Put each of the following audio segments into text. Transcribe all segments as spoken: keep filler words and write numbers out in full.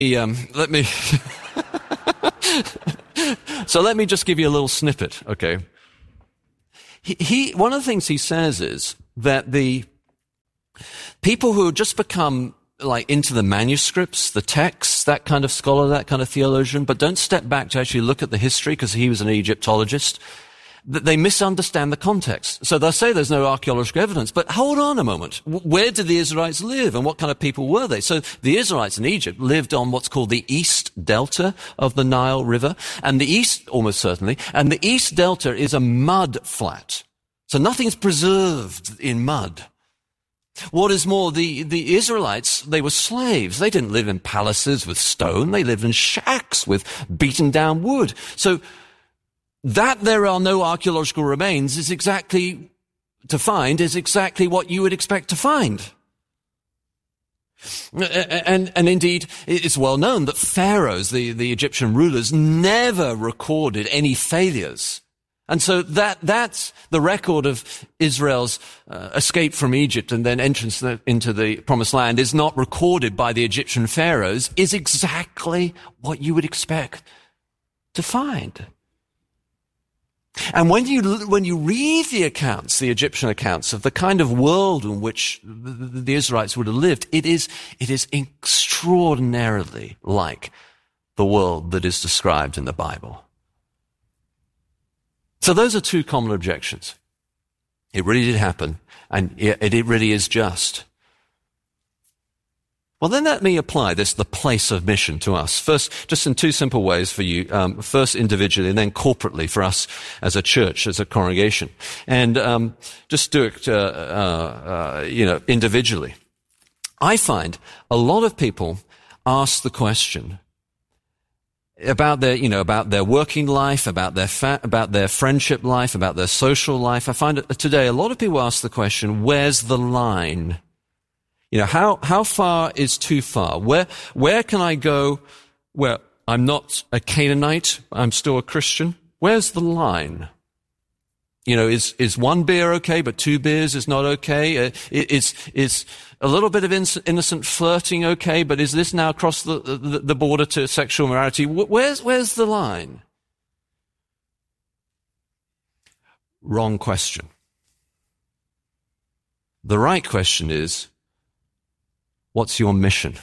Um, let me... so let me just give you a little snippet, okay? He, he, one of the things he says is that the people who have just become like into the manuscripts, the texts, that kind of scholar, that kind of theologian, but don't step back to actually look at the history because he was an Egyptologist, that they misunderstand the context. So they'll say there's no archaeological evidence, but hold on a moment. Where did the Israelites live and what kind of people were they? So the Israelites in Egypt lived on what's called the East Delta of the Nile River, and the East, almost certainly, and the East Delta is a mud flat. So nothing's preserved in mud. What is more, the, the Israelites, they were slaves. They didn't live in palaces with stone. They lived in shacks with beaten down wood. So that there are no archaeological remains is exactly, to find, is exactly what you would expect to find. And, and indeed, it's well known that pharaohs, the, the Egyptian rulers, never recorded any failures. And so that, that's the record of Israel's uh, escape from Egypt and then entrance into the Promised Land is not recorded by the Egyptian pharaohs, is exactly what you would expect to find. And when you, when you read the accounts, the Egyptian accounts of the kind of world in which the, the Israelites would have lived, it is, it is extraordinarily like the world that is described in the Bible. So those are two common objections. It really did happen, and it, it really is just. Well, then let me apply this, the place of mission, to us. First, just in two simple ways for you. Um, first individually, and then corporately for us as a church, as a congregation. And um, just do it, uh, uh, uh, you know, individually. I find a lot of people ask the question about their, you know, about their working life, about their fa- about their friendship life, about their social life. I find that today a lot of people ask the question, where's the line? You know, how, how far is too far? Where, where can I go where I'm not a Canaanite, I'm still a Christian? Where's the line? You know, is, is one beer okay, but two beers is not okay? Uh, is, is a little bit of innocent flirting okay, but is this now across the, the, the border to sexual morality? Where's, where's the line? Wrong question. The right question is, what's your mission?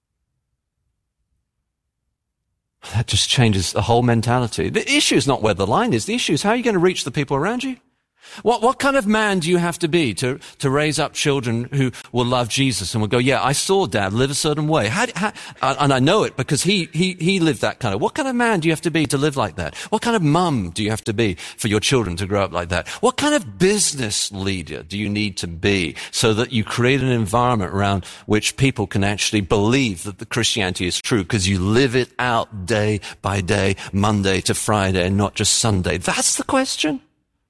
That just changes the whole mentality. The issue is not where the line is. The issue is how are you going to reach the people around you? What, what kind of man do you have to be to, to raise up children who will love Jesus and will go, yeah, I saw Dad live a certain way. How, how, and I know it because he, he, he lived that kind of, what kind of man do you have to be to live like that? What kind of mum do you have to be for your children to grow up like that? What kind of business leader do you need to be so that you create an environment around which people can actually believe that the Christianity is true because you live it out day by day, Monday to Friday, and not just Sunday? That's the question.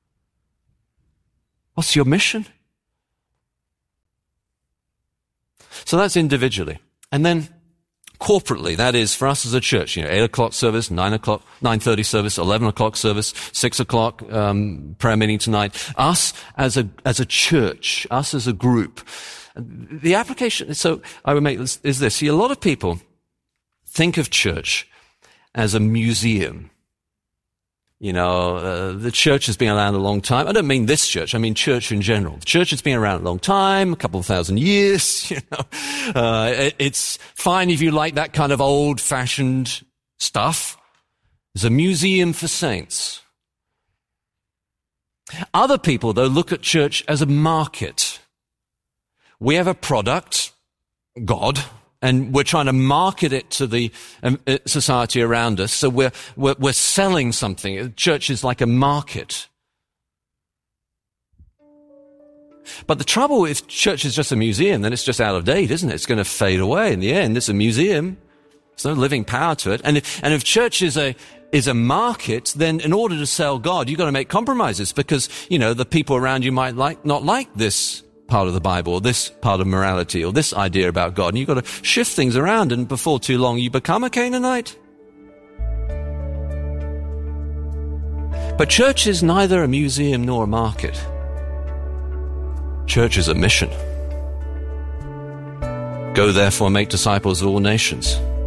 What's your mission? So that's individually. And then corporately, that is for us as a church, you know, eight o'clock service, nine o'clock, nine thirty service, eleven o'clock service, six o'clock, um, prayer meeting tonight. Us as a, as a church, us as a group. The application, so I would make this, is this. See, a lot of people think of church as a museum. You know, uh, the church has been around a long time. I don't mean this church. I mean church in general. The church has been around a long time, a couple of thousand years. You know, uh, it, it's fine if you like that kind of old-fashioned stuff. It's a museum for saints. Other people, though, look at church as a market. We have a product, God, and we're trying to market it to the um, society around us. So we're, we're, we're selling something. Church is like a market. But the trouble if church is just a museum, then it's just out of date, isn't it? It's going to fade away in the end. It's a museum. There's no living power to it. And if, and if church is a, is a market, then in order to sell God, you've got to make compromises because, you know, the people around you might like, not like this part of the Bible, or this part of morality, or this idea about God. And you've got to shift things around, and before too long, you become a Canaanite. But church is neither a museum nor a market. Church is a mission. Go therefore and make disciples of all nations.